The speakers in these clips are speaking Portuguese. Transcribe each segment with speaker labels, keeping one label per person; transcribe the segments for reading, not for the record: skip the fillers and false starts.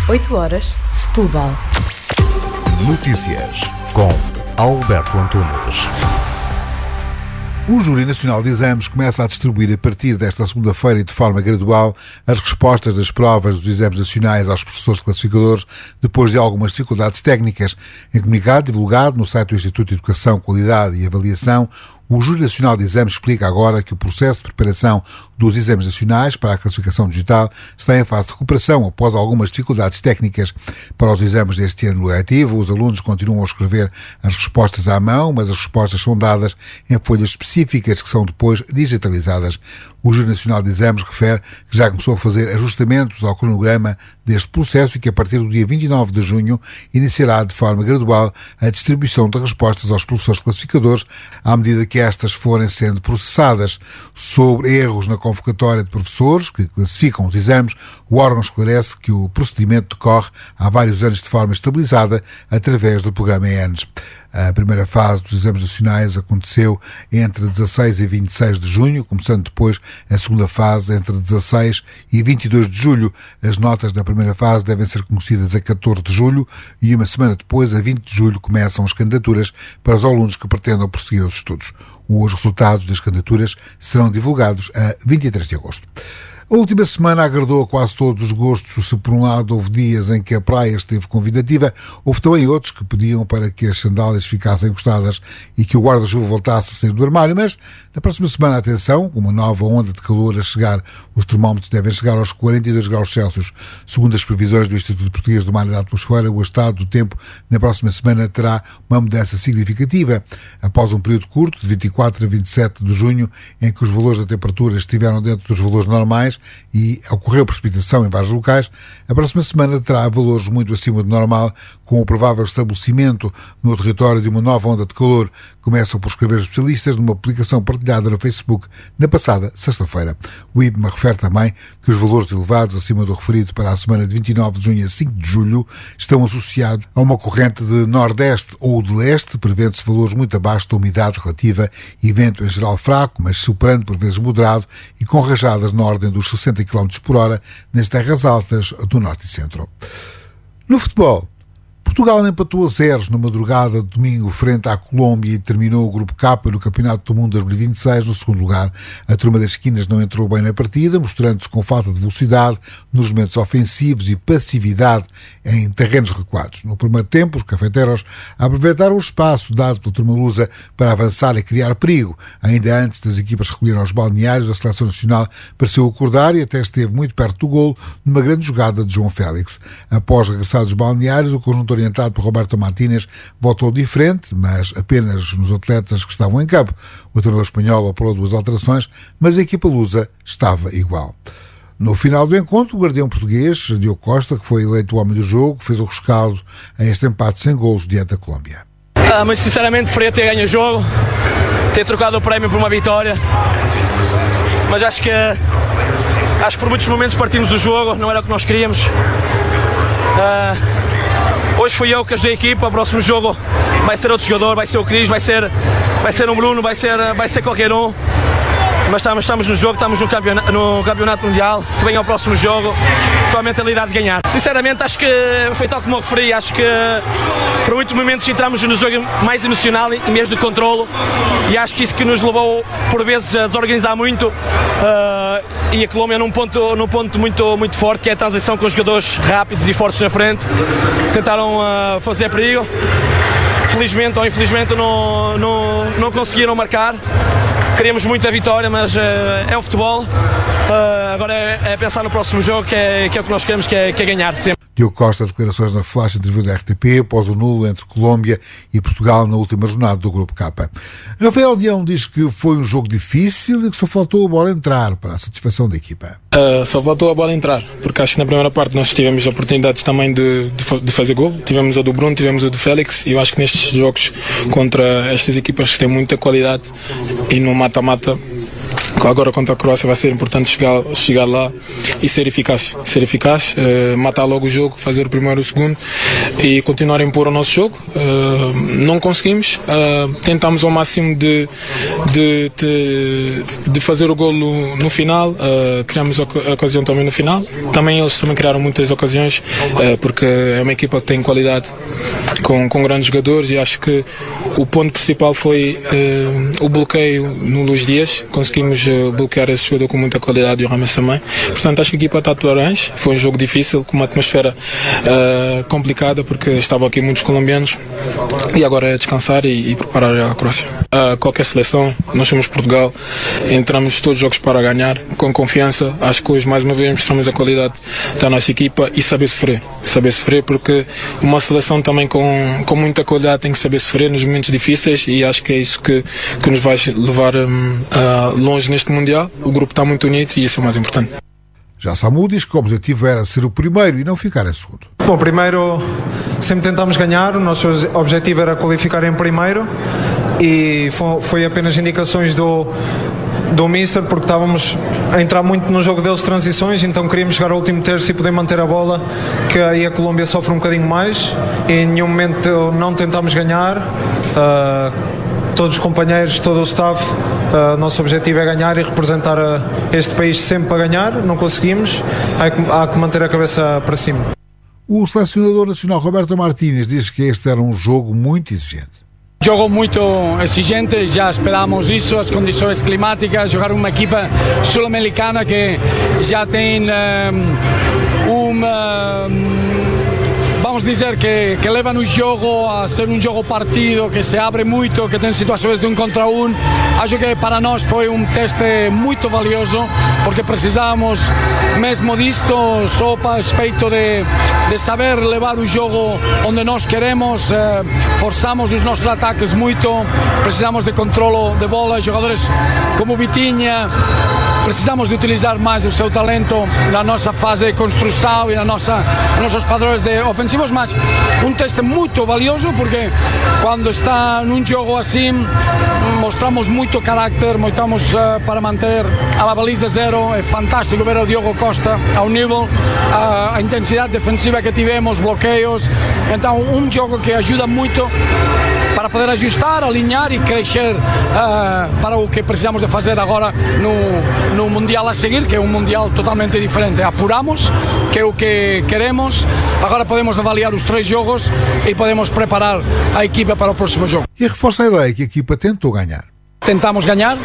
Speaker 1: 8h, Setúbal.
Speaker 2: Notícias com Alberto Antunes. O Júri Nacional de Exames começa a distribuir a partir desta segunda-feira e de forma gradual as respostas das provas dos exames nacionais aos professores classificadores depois de algumas dificuldades técnicas. Em comunicado divulgado no site do Instituto de Educação, Qualidade e Avaliação, o Júri Nacional de Exames explica agora que o processo de preparação dos exames nacionais para a classificação digital está em fase de recuperação após algumas dificuldades técnicas. Para os exames deste ano letivo, os alunos continuam a escrever as respostas à mão, mas as respostas são dadas em folhas específicas que são depois digitalizadas. O Júri Nacional de Exames refere que já começou a fazer ajustamentos ao cronograma deste processo e que a partir do dia 29 de junho iniciará de forma gradual a distribuição de respostas aos professores classificadores à medida que estas forem sendo processadas. Sobre erros na convocatória de professores que classificam os exames, o órgão esclarece que o procedimento decorre há vários anos de forma estabilizada através do programa ENES. A primeira fase dos exames nacionais aconteceu entre 16 e 26 de junho, começando depois a segunda fase entre 16 e 22 de julho. As notas da primeira fase devem ser conhecidas a 14 de julho e uma semana depois, a 20 de julho, começam as candidaturas para os alunos que pretendam prosseguir os estudos. Os resultados das candidaturas serão divulgados a 23 de agosto. A última semana agradou a quase todos os gostos. Se por um lado houve dias em que a praia esteve convidativa, houve também outros que pediam para que as sandálias ficassem encostadas e que o guarda-chuva voltasse a sair do armário, mas na próxima semana, atenção, com uma nova onda de calor a chegar, os termómetros devem chegar aos 42 graus Celsius. Segundo as previsões do Instituto Português do Mar e da Atmosfera, o estado do tempo na próxima semana terá uma mudança significativa. Após um período curto, de 24 a 27 de junho, em que os valores da temperatura estiveram dentro dos valores normais e ocorreu precipitação em vários locais, a próxima semana terá valores muito acima do normal, com o provável estabelecimento no território de uma nova onda de calor. Começam por escrever os especialistas numa publicação partilhada no Facebook na passada sexta-feira. O IPMA refere também que os valores elevados acima do referido para a semana de 29 de junho a 5 de julho estão associados a uma corrente de nordeste ou de leste, prevendo-se valores muito abaixo da umidade relativa e vento em geral fraco, mas soprando por vezes moderado e com rajadas na ordem dos 60 km por hora nas terras altas do norte e centro. No futebol, Portugal empatou a 0 na madrugada de domingo frente à Colômbia e terminou o Grupo K no Campeonato do Mundo 2026 no segundo lugar. A turma das esquinas não entrou bem na partida, mostrando-se com falta de velocidade nos momentos ofensivos e passividade em terrenos recuados. No primeiro tempo, os cafeteros aproveitaram o espaço dado pela turma lusa para avançar e criar perigo. Ainda antes das equipas recolherem aos balneários, a Seleção Nacional pareceu acordar e até esteve muito perto do golo numa grande jogada de João Félix. Após regressar dos balneários, o conjunto orientado por Roberto Martínez voltou diferente, mas apenas nos atletas que estavam em campo. O treinador espanhol operou 2 alterações, mas a equipa lusa estava igual. No final do encontro, o guardião português, Diogo Costa, que foi eleito o homem do jogo, fez o rescaldo a este empate sem golos diante da Colômbia.
Speaker 3: Mas sinceramente preferia ter ganho o jogo, ter trocado o prémio por uma vitória, mas acho que por muitos momentos partimos do jogo, não era o que nós queríamos. Hoje fui eu que ajudei a equipa, o próximo jogo vai ser outro jogador, vai ser o Cris, vai ser um Bruno, vai ser qualquer um. Mas estamos no jogo, estamos no campeonato mundial, que vem ao próximo jogo com a mentalidade de ganhar. Sinceramente acho que foi tal como eu referi, acho que por muitos momentos entramos no jogo mais emocional em vez de controlo e acho que isso que nos levou por vezes a desorganizar muito e a Colômbia num ponto muito forte, que é a transição com os jogadores rápidos e fortes na frente, tentaram fazer perigo, felizmente ou infelizmente não conseguiram marcar. Queríamos muito a vitória, mas é o futebol. Agora é pensar no próximo jogo, que é o que nós queremos, que é ganhar sempre.
Speaker 2: Diogo Costa, declarações na flash interview da RTP após o nulo entre Colômbia e Portugal na última jornada do Grupo K. Rafael Leão diz que foi um jogo difícil e que só faltou a bola entrar para a satisfação da equipa.
Speaker 4: Só faltou a bola entrar, porque acho que na primeira parte nós tivemos oportunidades também de fazer gol. Tivemos a do Bruno, tivemos a do Félix, e eu acho que nestes jogos contra estas equipas que têm muita qualidade e no mata-mata agora contra a Croácia vai ser importante chegar lá e ser eficaz, matar logo o jogo, fazer o primeiro e o segundo e continuar a impor o nosso jogo. Não conseguimos, tentamos ao máximo de fazer o golo no final, criamos a ocasião também no final. Também eles também criaram muitas ocasiões, porque é uma equipa que tem qualidade, com grandes jogadores, e acho que o ponto principal foi o bloqueio no Luís Dias. Conseguimos bloquear esse jogador com muita qualidade e o Rames também. Portanto, acho que a equipa está de parabéns. Foi um jogo difícil, com uma atmosfera complicada, porque estavam aqui muitos colombianos, e agora é descansar e preparar a Croácia. Qualquer seleção, nós somos Portugal, entramos todos os jogos para ganhar, com confiança. Acho que hoje mais uma vez mostramos a qualidade da nossa equipa e saber sofrer, porque uma seleção também com muita qualidade tem que saber sofrer nos momentos difíceis, e acho que é isso que nos vai levar longe neste Mundial. O grupo está muito unido e isso é o mais importante.
Speaker 2: Já Samu diz que o objetivo era ser o primeiro e não ficar em segundo.
Speaker 5: Bom, primeiro sempre tentámos ganhar, o nosso objetivo era qualificar em primeiro, e foi apenas indicações do Mister, porque estávamos a entrar muito no jogo deles de transições, então queríamos chegar ao último terço e poder manter a bola, que aí a Colômbia sofre um bocadinho mais, e em nenhum momento não tentámos ganhar. Todos os companheiros, todo o staff, nosso objetivo é ganhar e representar este país sempre para ganhar. Não conseguimos, há que manter a cabeça para cima.
Speaker 2: O selecionador nacional Roberto Martínez diz que este era um jogo muito exigente.
Speaker 6: Jogo muito exigente, já esperámos isso, as condições climáticas, jogar uma equipa sul-americana que já tem vamos dizer que leva no jogo a ser um jogo partido, que se abre muito, que tem situações de 1 contra 1. Acho que para nós foi um teste muito valioso, porque precisávamos mesmo disto, só para respeito de saber levar o jogo onde nós queremos. Forçamos os nossos ataques muito, precisamos de controlo de bola, jogadores como Vitinha. Precisamos de utilizar mais o seu talento na nossa fase de construção e nos nossos padrões ofensivos, mas um teste muito valioso, porque quando está num jogo assim, mostramos muito carácter, mostramos para manter a baliza zero. É fantástico ver o Diogo Costa ao nível, a intensidade defensiva que tivemos, bloqueios. Então, um jogo que ajuda muito para poder ajustar, alinhar e crescer para o que precisamos de fazer agora no Mundial a seguir, que é um Mundial totalmente diferente. Apuramos, que é o que queremos, agora podemos avaliar os 3 jogos e podemos preparar a equipa para o próximo jogo.
Speaker 2: E reforça a ideia que a equipa tentou ganhar.
Speaker 6: Tentamos ganhar,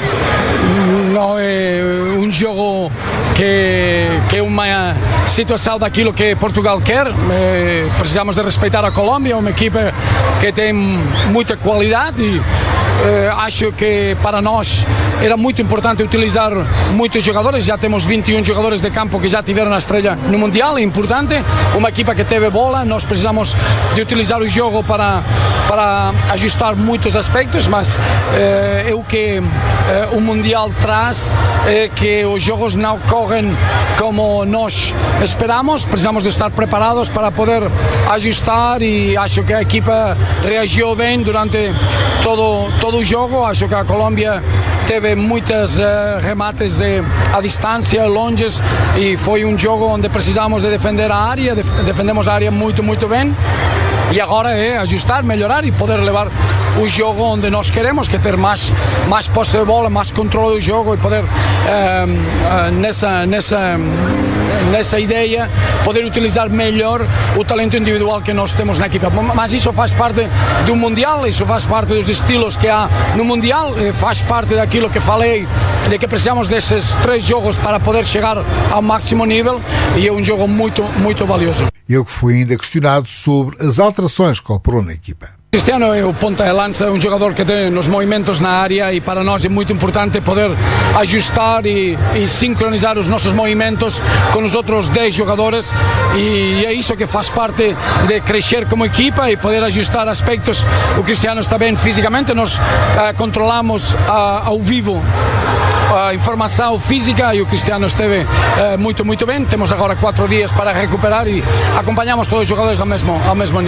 Speaker 6: não é um jogo que é uma situação daquilo que Portugal quer. Precisamos de respeitar a Colômbia, uma equipa que tem muita qualidade, e acho que para nós era muito importante utilizar muitos jogadores. Já temos 21 jogadores de campo que já tiveram a estreia no Mundial, é importante. Uma equipa que teve bola, nós precisamos de utilizar o jogo para ajustar muitos aspectos, mas é o que o Mundial traz, que os jogos não correm como nós esperamos. Precisamos de estar preparados para poder ajustar, e acho que a equipa reagiu bem durante todo o jogo. Acho que a Colômbia teve muitos remates à distância, longes, e foi um jogo onde precisamos de defender a área. Defendemos a área muito, muito bem. E agora é ajustar, melhorar e poder levar o jogo onde nós queremos, que é ter mais posse de bola, mais controle do jogo, e poder nessa ideia poder utilizar melhor o talento individual que nós temos na equipa. Mas isso faz parte do Mundial, isso faz parte dos estilos que há no Mundial, faz parte daquilo que falei, de que precisamos desses 3 jogos para poder chegar ao máximo nível, e é um jogo muito, muito valioso.
Speaker 2: Eu que fui ainda questionado sobre as alterações que operou na equipa.
Speaker 6: Cristiano é o ponta de lança, é um jogador que tem os movimentos na área, e para nós é muito importante poder ajustar e sincronizar os nossos movimentos com os outros 10 jogadores, e é isso que faz parte de crescer como equipa e poder ajustar aspectos. O Cristiano está bem fisicamente, nós controlamos ao vivo a informação física, e o Cristiano esteve muito, muito bem. Temos agora 4 dias para recuperar e acompanhamos todos os jogadores ao mesmo nível.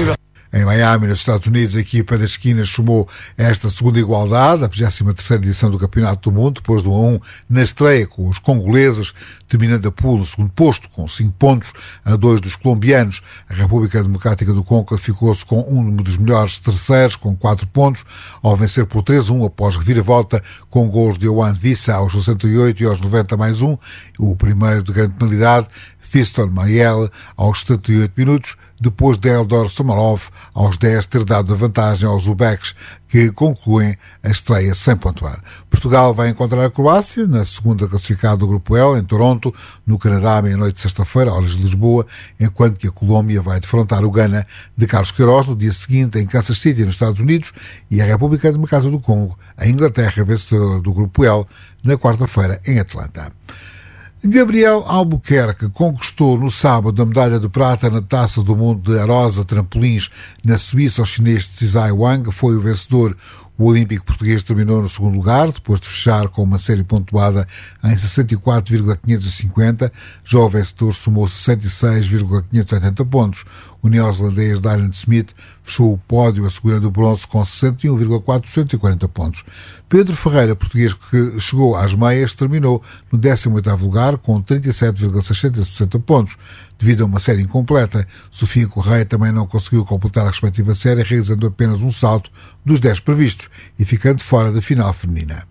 Speaker 2: Em Miami, nos Estados Unidos, a equipa das esquinas somou esta segunda igualdade, a 23ª edição do Campeonato do Mundo, depois do 1-1 na estreia com os congoleses, terminando a pool no segundo posto, com 5 pontos a 2 dos colombianos. A República Democrática do Congo ficou-se com um dos melhores terceiros, com 4 pontos, ao vencer por 3-1 após reviravolta, com gols de Yohan Wissa aos 68 e aos 90 mais um, o primeiro de grande penalidade, Fiston Mayele aos 78 minutos, depois de Eldor Somalov aos 10 ter dado a vantagem aos Uzbeks, que concluem a estreia sem pontuar. Portugal vai encontrar a Croácia na segunda classificada do Grupo L, em Toronto, no Canadá, à meia-noite de sexta-feira, horas de Lisboa, enquanto que a Colômbia vai defrontar o Ghana de Carlos Queiroz no dia seguinte em Kansas City, nos Estados Unidos, e a República Democrática do Congo, a Inglaterra, vencedora do Grupo L, na quarta-feira em Atlanta. Gabriel Albuquerque conquistou no sábado a medalha de prata na Taça do Mundo de Arosa Trampolins na Suíça ao chinês Tsai Wang. Foi o vencedor. O olímpico português terminou no segundo lugar, depois de fechar com uma série pontuada em 64,550. Já o vencedor somou 66,580 pontos. O neozelandês Dylan Smith fechou o pódio assegurando o bronze com 61,440 pontos. Pedro Ferreira, português que chegou às meias, terminou no 18º lugar com 37,660 pontos. Devido a uma série incompleta, Sofia Correia também não conseguiu completar a respectiva série, realizando apenas um salto dos 10 previstos e ficando fora da final feminina.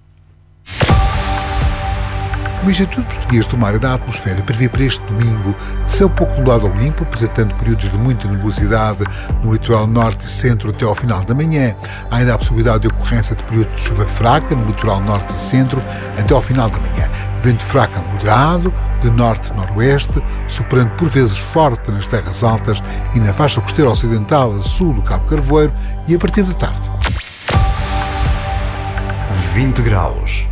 Speaker 2: O Instituto Português do Mar e da Atmosfera prevê para este domingo céu pouco nublado ao limpo, apresentando períodos de muita nebulosidade no litoral norte e centro até ao final da manhã. Há ainda a possibilidade de ocorrência de períodos de chuva fraca no litoral norte e centro até ao final da manhã. Vento fraco a moderado, de norte-noroeste, soprando por vezes forte nas terras altas e na faixa costeira ocidental a sul do Cabo Carvoeiro e a partir da tarde.
Speaker 7: 20 graus.